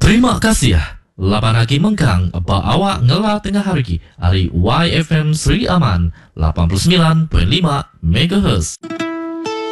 Terima kasih. Laban lagi mengkang apa awak ngelah tengah hari YFM Sri Aman 89.5 MHz.